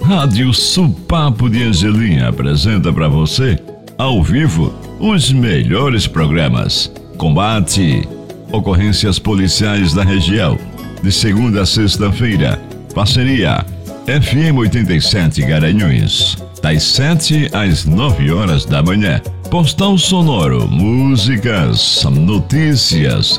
Rádio Supapo de Angelim apresenta para você, ao vivo, os melhores programas. Combate, ocorrências policiais da região, de segunda a sexta-feira. Parceria FM 87 Garanhuns, das 7 às 9 horas da manhã. Postal sonoro, músicas, notícias,